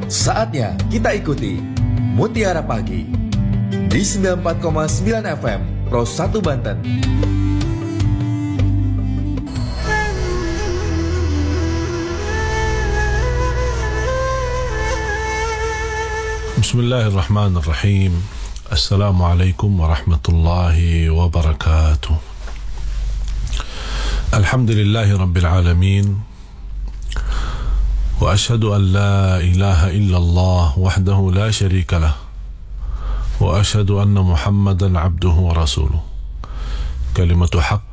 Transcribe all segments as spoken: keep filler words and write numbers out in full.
Saatnya kita ikuti Mutiara Pagi di sembilan puluh empat koma sembilan F M Pro satu Banten. Bismillahirrahmanirrahim. Assalamualaikum warahmatullahi wabarakatuh. Alhamdulillahi rabbil alamin. وأشهد أن لا إله إلا الله وحده لا شريك له وأشهد أن محمدا عبده ورسوله كلمة حق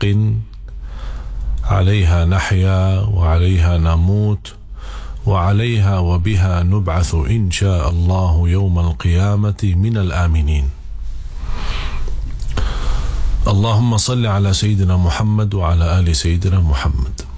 عليها نحيا وعليها نموت وعليها وبها نبعث إن شاء الله يوم القيامة من الآمنين. اللهم صل على سيدنا محمد وعلى آل سيدنا محمد.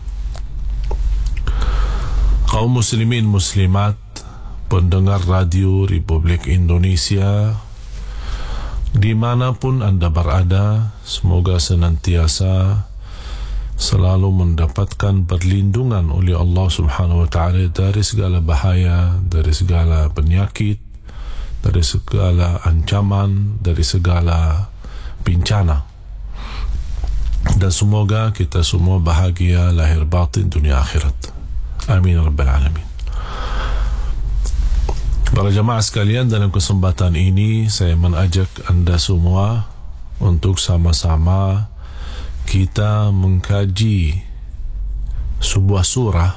Kaum muslimin muslimat, pendengar radio Republik Indonesia, dimanapun Anda berada, semoga senantiasa selalu mendapatkan perlindungan oleh Allah Subhanahu wa Ta'ala dari segala bahaya, dari segala penyakit, dari segala ancaman, dari segala bencana. Dan semoga kita semua bahagia lahir batin dunia akhirat. Amin Rabbal Alamin. Para jamaah sekalian, dalam kesempatan ini saya mengajak Anda semua untuk sama-sama kita mengkaji sebuah surah.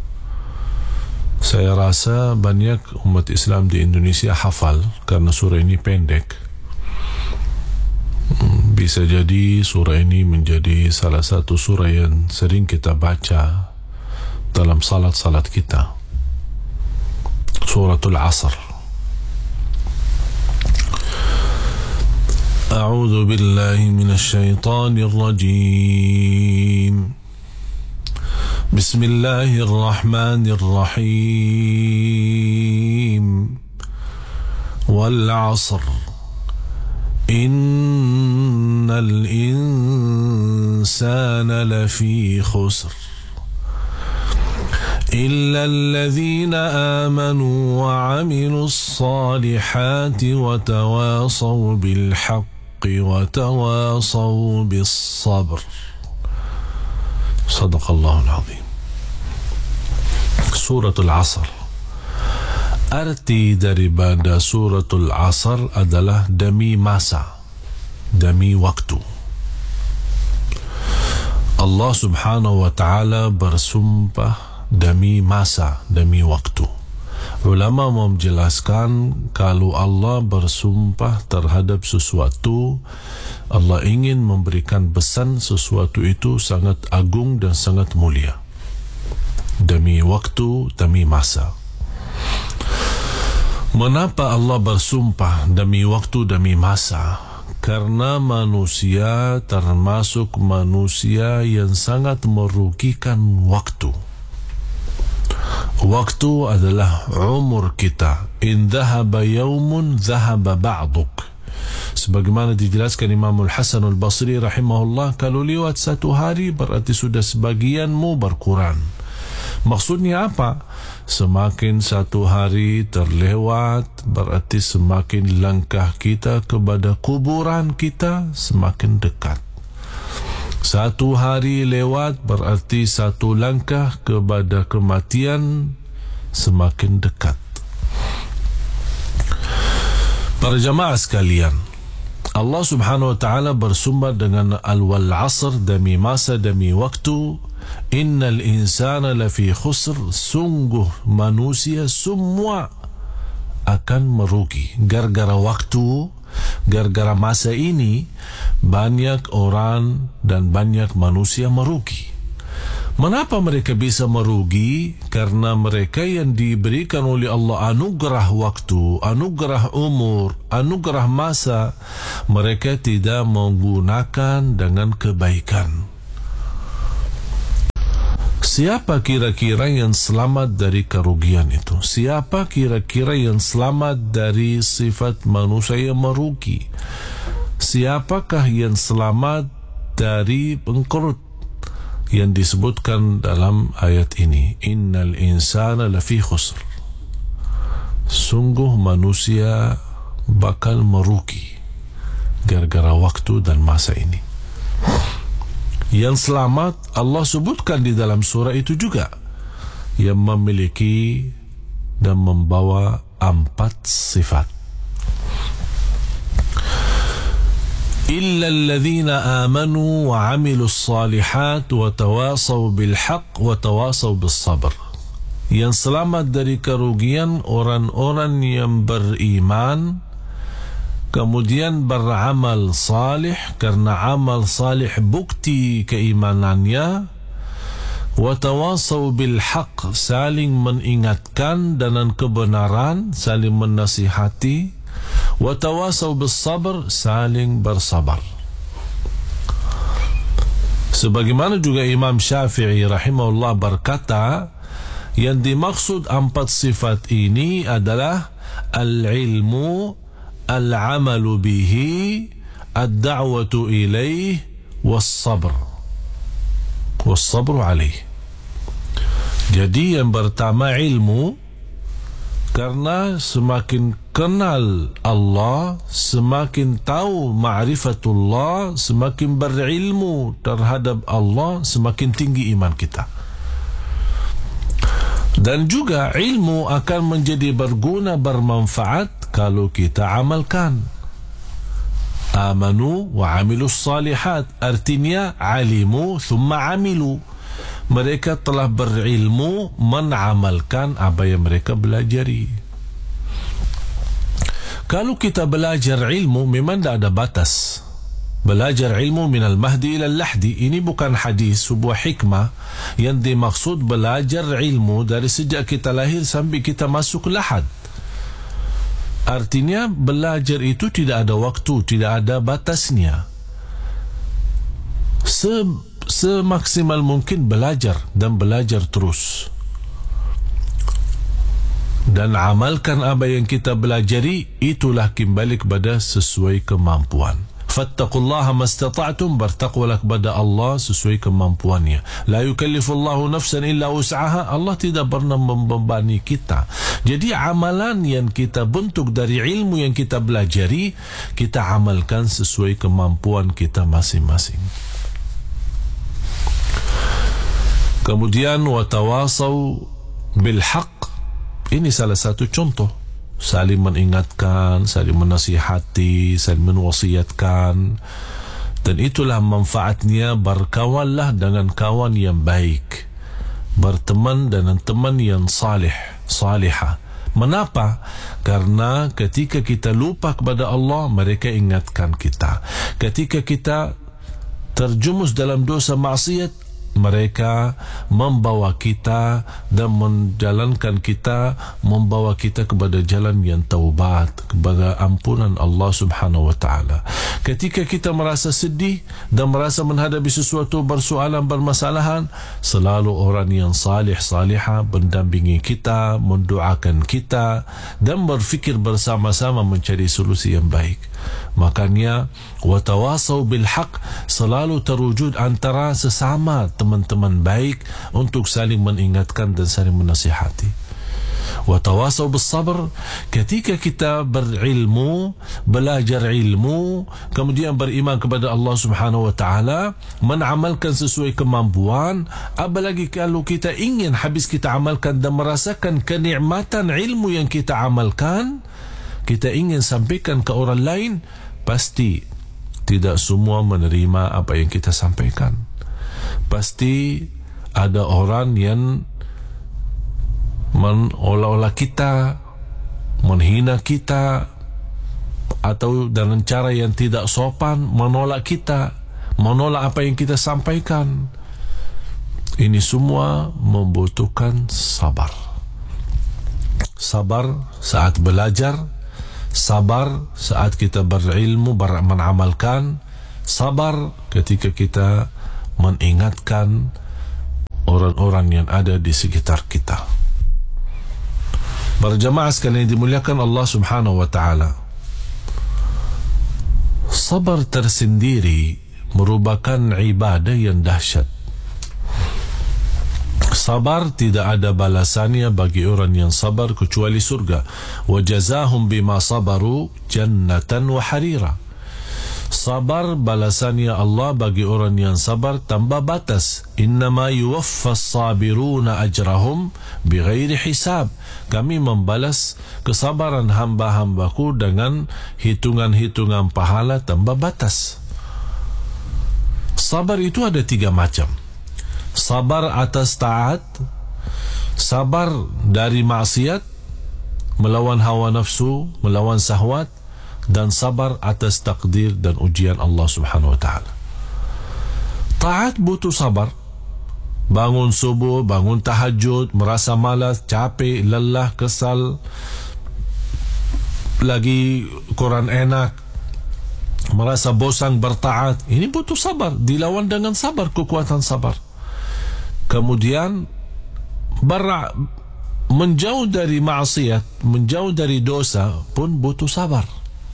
Saya rasa banyak umat Islam di Indonesia hafal karena surah ini pendek. Bisa jadi surah ini menjadi salah satu surah yang sering kita baca dalam salat-salat kita. Suratul Asr. A'udzu billahi minasy syaithanir rajim. Bismillahirrahmanirrahim. Wal 'asr. Innal insana lafi khusr. إلا الذين آمنوا وعملوا الصالحات وتواصوا بالحق وتواصوا بالصبر. صدق الله العظيم. Suratul Asr. Arti daripada Suratul Asr adalah demi masa, demi waktu. Allah Subhanahu wa Ta'ala bersumpah demi masa, demi waktu. Ulama menjelaskan kalau Allah bersumpah terhadap sesuatu, Allah ingin memberikan pesan sesuatu itu sangat agung dan sangat mulia. Demi waktu, demi masa. Mengapa Allah bersumpah demi waktu, demi masa? Karena manusia termasuk manusia yang sangat merugikan waktu. Waktu adalah umur kita. In dhahaba yawmun dhahaba ba'duk. Sebagaimana dijelaskan Imam Al-Hasan Al-Basri rahimahullah, kalau lewat satu hari berarti sudah sebagianmu berkurang. Maksudnya apa? Semakin satu hari terlewat berarti semakin langkah kita kepada kuburan kita semakin dekat. Satu hari lewat berarti satu langkah kepada kematian semakin dekat. Para jamaah sekalian, Allah Subhanahu wa Ta'ala bersumpah dengan al-wal asr, demi masa, demi waktu. Innal insana lafi khusr. Sungguh manusia semua akan merugi gara-gara waktu. Gara-gara masa ini banyak orang dan banyak manusia merugi. Mengapa mereka bisa merugi? Karena mereka yang diberikan oleh Allah anugerah waktu, anugerah umur, anugerah masa, mereka tidak menggunakan dengan kebaikan. Siapa kira-kira yang selamat dari kerugian itu? Siapa kira-kira yang selamat dari sifat manusia yang merugi? Siapakah yang selamat dari bangkrut yang disebutkan dalam ayat ini? Innal insana lafi khusr. sungguh manusia bakal merugi gara-gara waktu dan masa ini. Yang selamat Allah sebutkan di dalam surah itu juga, yang memiliki dan membawa empat sifat. Illa alladhina amanu wa amilus salihat wa tawasaw bil haqq wa tawasaw bis sabr. Yang selamat dari kerugian orang-orang yang beriman kemudian beramal salih, karena amal salih bukti keimanannya. Wa tawasaw bil haqq, saling mengingatkan dengan kebenaran, saling menasihati. Wa tawasaw bis sabr, saling bersabar. Sebagaimana juga Imam Syafi'i rahimahullah berkata, yang dimaksud empat sifat ini adalah al-ilmu, al-amalu bihi, ad-da'watu ilaih, was-sabr was-sabru alaih. Jadi yang pertama ilmu, karena semakin kenal Allah, semakin tahu ma'rifatullah, semakin berilmu terhadap Allah, semakin tinggi iman kita. Dan juga ilmu akan menjadi berguna, bermanfaat kalau kita amalkan. Amanu wa amilus salihat, artinya alimu thumma amilu. Mereka telah berilmu, menamalkan apa yang mereka belajari. Kalau kita belajar ilmu, memang tidak ada batas. Belajar ilmu minal mahdi ilal lahdi, ini bukan hadis, sebuah hikmah. Yang dimaksud belajar ilmu dari sejak kita lahir sampai kita masuk lahad. Artinya belajar itu tidak ada waktu, tidak ada batasnya. Se semaksimal mungkin belajar dan belajar terus, dan amalkan apa yang kita belajari. Itulah kembali kepada sesuai kemampuan. Fattaqullaha mastata'tum, bertakwalah kepada Allah sesuai kemampuannya. La yukallifullahu nafsan illa wus'aha, Allah tidak pernah membebani kita. Jadi amalan yang kita bentuk dari ilmu yang kita belajari, kita amalkan sesuai kemampuan kita masing-masing. Kemudian watawasaw bil haqq, ini salah satu contoh, saling mengingatkan, saling menasihati, saling menwasiatkan. Dan itulah manfaatnya, berkawanlah dengan kawan yang baik, berteman dengan teman yang salih, salihah. Mengapa? Karena ketika kita lupa kepada Allah, mereka ingatkan kita. Ketika kita terjumus dalam dosa maksiat, mereka membawa kita dan menjalankan kita, membawa kita kepada jalan yang taubat, kepada ampunan Allah subhanahu wa ta'ala. Ketika kita merasa sedih dan merasa menghadapi sesuatu persoalan, permasalahan, selalu orang yang salih salihah mendampingi kita, mendoakan kita, dan berfikir bersama-sama mencari solusi yang baik. Makanya watawasaw bil haq selalu terwujud antara sesama teman-teman baik untuk saling mengingatkan dan saling menasihati. Watawasaw bis sabr, ketika kita berilmu, belajar ilmu, kemudian beriman kepada Allah subhanahu wa ta'ala, menamalkan sesuai kemampuan. Apalagi kalau kita ingin habis kita amalkan dan merasakan kenikmatan ilmu yang kita amalkan, kita ingin sampaikan ke orang lain, pasti tidak semua menerima apa yang kita sampaikan. Pasti ada orang yang mengolah-olah kita, menghina kita, atau dengan cara yang tidak sopan menolak kita, menolak apa yang kita sampaikan. Ini semua membutuhkan sabar. Sabar saat belajar, sabar saat kita berilmu, beramalkan, sabar ketika kita mengingatkan orang-orang yang ada di sekitar kita. Para jamaah sekalian dimuliakan Allah subhanahu wa ta'ala, sabar tersendiri merupakan ibadah yang dahsyat. Sabar tidak ada balasannya bagi orang yang sabar kecuali surga. Wa jazahum bima sabaru jannatan wa harira. Sabar balasannya Allah bagi orang yang sabar tanpa batas. Innama yuwaffas sabiruna ajrahum bighairi hisab. Kami membalas kesabaran hamba-hambaku dengan hitungan-hitungan pahala tanpa batas. Sabar itu ada tiga macam. Sabar atas taat, sabar dari maksiat, melawan hawa nafsu, melawan syahwat, dan sabar atas takdir dan ujian Allah Subhanahu wa taala. Taat butuh sabar. Bangun subuh, bangun tahajud, merasa malas, capek, lelah, kesal, lagi Quran enak, merasa bosan bertaat. Ini butuh sabar, dilawan dengan sabar, kekuatan sabar. Kemudian bara, menjauh dari maksiat, menjauh dari dosa pun butuh sabar.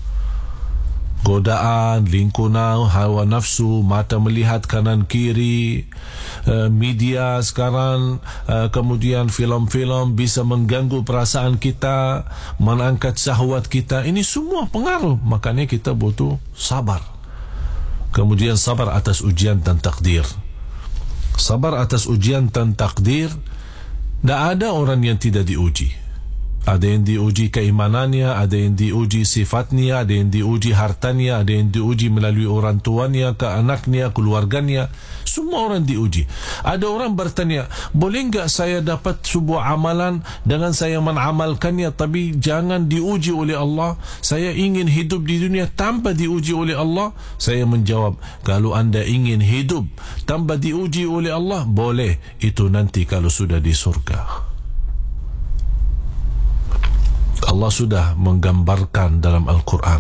Godaan, lingkungan, hawa nafsu, mata melihat kanan kiri, media sekarang, kemudian filem-filem bisa mengganggu perasaan kita, mengangkat syahwat kita. Ini semua pengaruh, makanya kita butuh sabar. Kemudian sabar atas ujian dan takdir. Sabar atas ujian dan takdir. Tak ada orang yang tidak diuji. Ada yang diuji keimanannya, ada yang diuji sifatnya, ada yang diuji hartanya, ada yang diuji melalui orang tuanya, ke anaknya, keluarganya. Semua orang diuji. Ada orang bertanya, boleh enggak saya dapat sebuah amalan dengan saya mengamalkannya tapi jangan diuji oleh Allah? Saya ingin hidup di dunia tanpa diuji oleh Allah. Saya menjawab, kalau anda ingin hidup tanpa diuji oleh Allah, boleh. Itu nanti kalau sudah di surga. Allah sudah menggambarkan dalam Al-Quran.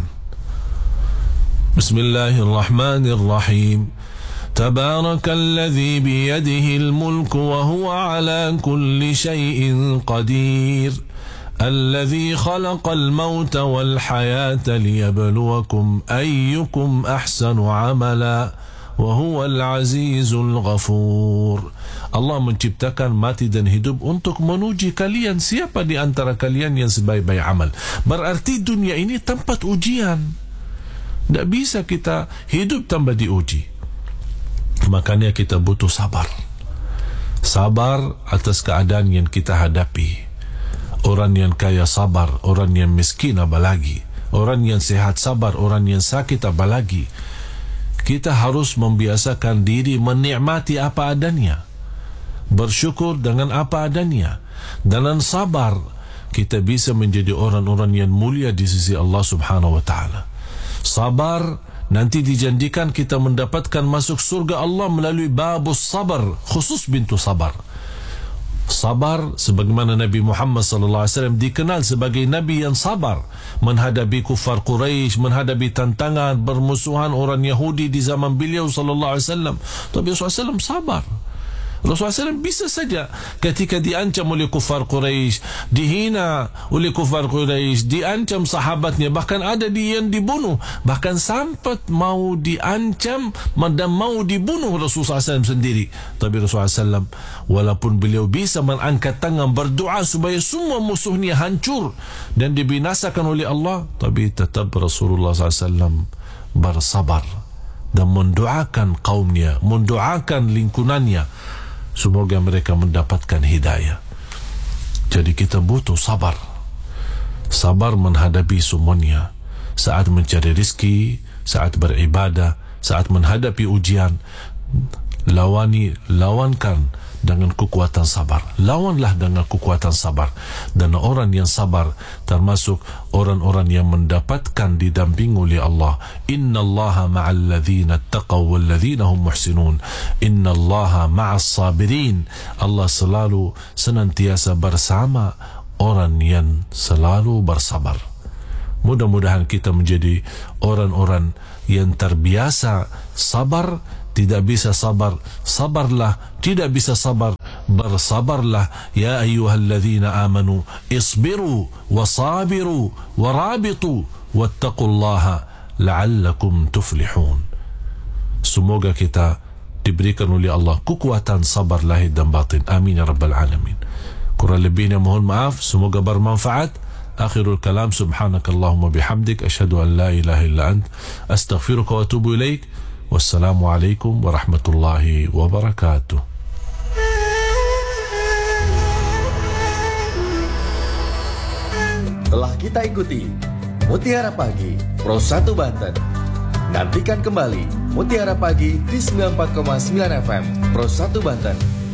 Bismillahirrahmanirrahim. Tabarakalladzi biyadihil mulku wa huwa ala kulli syai'in qadir. Alladzi khalaqal mauta wal hayata liyabluwakum ayyukum ahsanu amala wa huwal azizul ghafur. Allah menciptakan mati dan hidup untuk menuji kalian, siapa di antara kalian yang sebaik-baik amal. Berarti dunia ini tempat ujian. Tak bisa kita hidup tanpa diuji. Makanya kita butuh sabar. Sabar atas keadaan yang kita hadapi. Orang yang kaya sabar, orang yang miskin apalagi. Orang yang sehat sabar, orang yang sakit apalagi. Kita harus membiasakan diri menikmati apa adanya, bersyukur dengan apa adanya. Dengan sabar kita bisa menjadi orang-orang yang mulia di sisi Allah Subhanahu wa taala. Sabar nanti dijanjikan kita mendapatkan masuk surga Allah melalui babus sabar, khusus bintu sabar. Sabar sebagaimana Nabi Muhammad sallallahu alaihi wasallam dikenal sebagai nabi yang sabar menghadapi kufar Quraisy, menghadapi tantangan bermusuhan orang Yahudi di zaman beliau sallallahu alaihi wasallam. Tapi Rasulullah sallallahu alaihi wasallam sabar. Rasulullah sallallahu alaihi wasallam bisa saja ketika diancam oleh kufar Quraisy, dihina oleh kufar Quraisy, diancam sahabatnya, bahkan ada dia yang dibunuh, bahkan sampai mau diancam dan mau dibunuh Rasulullah sallallahu alaihi wasallam sendiri. Tapi Rasulullah sallallahu alaihi wasallam walaupun beliau bisa mengangkat tangan berdoa supaya semua musuhnya hancur dan dibinasakan oleh Allah, tapi tetap Rasulullah sallallahu alaihi wasallam bersabar dan mendoakan kaumnya, mendoakan lingkungannya, semoga mereka mendapatkan hidayah. Jadi kita butuh sabar. Sabar menghadapi semuanya. Saat mencari rezeki, saat beribadah, saat menghadapi ujian, lawani, lawankan dengan kekuatan sabar. Lawanlah dengan kekuatan sabar. Dan orang yang sabar termasuk orang-orang yang mendapatkan didampingi oleh Allah. Inna Allaha ma'al ladhina taqaw wal ladhina hum muhsinun. Inna Allaha ma'as sabirin. Allah selalu senantiasa bersama orang yang selalu bersabar. Mudah-mudahan kita menjadi orang-orang yang terbiasa sabar. Tidak bisa sabar, sabarlah. Tidak bisa sabar, bersabarlah. Ya ayyuhalladzina amanu isbiru wasabiru warabitu wattaqullaha la'allakum tuflihun. Semoga kita diberikan oleh Allah kekuatan sabar lahir dan batin. Amin ya rabbal alamin. Kurang lebihnya mohon maaf, semoga bermanfaat. Akhirul kalam, subhanakallahumma bihamdik, asyhadu an la ilaha illa ant, astaghfiruka wa atubu ilaik. Wassalamualaikum warahmatullahi wabarakatuh. Telah kita ikuti Mutiara Pagi Pro satu Banten. Nantikan kembali Mutiara Pagi di sembilan puluh empat koma sembilan F M Pro satu Banten.